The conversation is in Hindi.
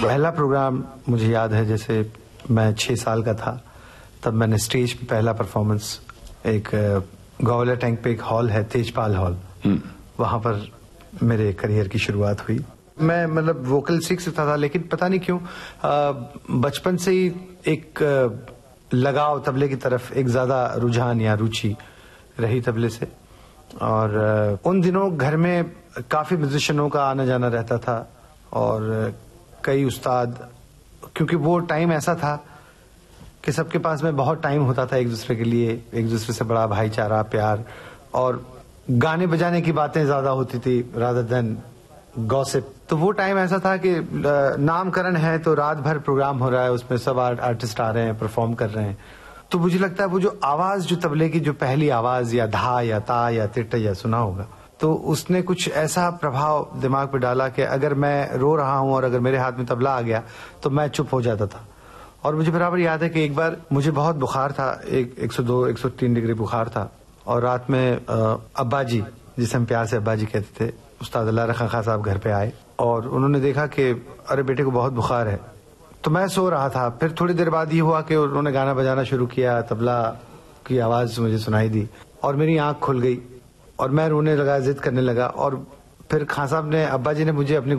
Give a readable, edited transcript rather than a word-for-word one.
पहला प्रोग्राम मुझे याद है, जैसे मैं 6 साल का था तब मैंने स्टेज पे पहला परफॉर्मेंस एक ग्वालियर टैंक पे एक हॉल है तेजपाल हॉल, वहां पर मेरे करियर की शुरुआत हुई। मैं मतलब वोकल सीख सकता था, लेकिन पता नहीं क्यों बचपन से ही एक लगाव तबले की तरफ, एक ज्यादा रुझान या रुचि रही तबले से। और उन दिनों घर में काफी म्यूजिशियनों का आना जाना रहता था और कई उस्ताद, क्योंकि वो टाइम ऐसा था कि सबके पास में बहुत टाइम होता था एक दूसरे के लिए, एक दूसरे से बड़ा भाईचारा, प्यार, और गाने बजाने की बातें ज्यादा होती थी रादर देन गॉसिप। तो वो टाइम ऐसा था कि नामकरण है तो रात भर प्रोग्राम हो रहा है, उसमें सब आर्टिस्ट आ रहे हैं, परफॉर्म कर रहे हैं। तो मुझे लगता है वो जो आवाज, जो तबले की जो पहली आवाज, या धा या ता या तिट या सुना होगा, तो उसने कुछ ऐसा प्रभाव दिमाग पे डाला कि अगर मैं रो रहा हूं और अगर मेरे हाथ में तबला आ गया तो मैं चुप हो जाता था। और मुझे बराबर याद है कि एक बार मुझे बहुत बुखार था, 102-103 डिग्री बुखार था, और रात में अब्बा जी, जिसे हम प्यार से अब्बा जी कहते थे, उस्ताद अल्लाह रखा खां साहब घर पे आए और उन्होंने देखा कि अरे बेटे को बहुत बुखार है। तो मैं सो रहा था, फिर थोड़ी देर बाद ये हुआ कि उन्होंने गाना बजाना शुरू किया, तबला की आवाज मुझे सुनाई दी और मेरी आंख खुल गई और मैं रोने लगा, जिद करने लगा। और फिर खां साहब ने, अब्बा जी ने मुझे अपनी